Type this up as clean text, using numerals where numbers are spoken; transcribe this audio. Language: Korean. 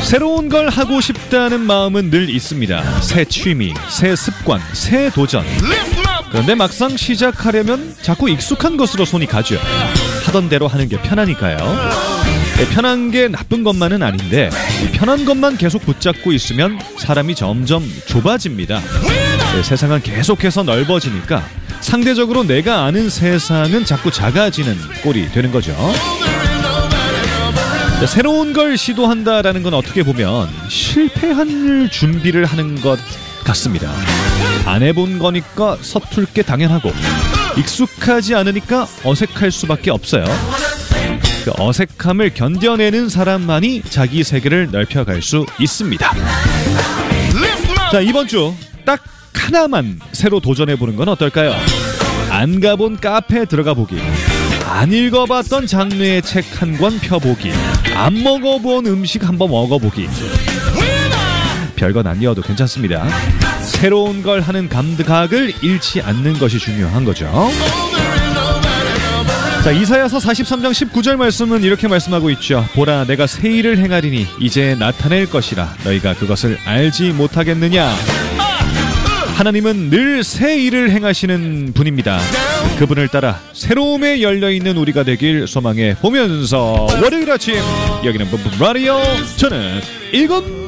새로운 걸 하고 싶다는 마음은 늘 있습니다. 새 취미, 새 습관, 새 도전. 그런데 막상 시작하려면 자꾸 익숙한 것으로 손이 가죠. 하던 대로 하는 게 편하니까요. 편한 게 나쁜 것만은 아닌데 이 편한 것만 계속 붙잡고 있으면 사람이 점점 좁아집니다. 세상은 계속해서 넓어지니까 상대적으로 내가 아는 세상은 자꾸 작아지는 꼴이 되는 거죠. 새로운 걸 시도한다라는 건 어떻게 보면 실패할 준비를 하는 것 같습니다. 안 해본 거니까 서툴 게 당연하고 익숙하지 않으니까 어색할 수밖에 없어요. 그 어색함을 견뎌내는 사람만이 자기 세계를 넓혀갈 수 있습니다. 자, 이번 주 딱 하나만 새로 도전해보는 건 어떨까요? 안 가본 카페 들어가 보기, 안 읽어봤던 장르의 책 한 권 펴보기, 안 먹어본 음식 한번 먹어보기. 별건 아니어도 괜찮습니다. 새로운 걸 하는 감각을 잃지 않는 것이 중요한 거죠. 자, 이사야서 43장 19절 말씀은 이렇게 말씀하고 있죠. 보라, 내가 새 일을 행하리니 이제 나타낼 것이라 너희가 그것을 알지 못하겠느냐. 하나님은 늘 새 일을 행하시는 분입니다. 그분을 따라 새로움에 열려있는 우리가 되길 소망해 보면서 월요일 아침 여기는 뿜뿜 라디오, 저는 일곱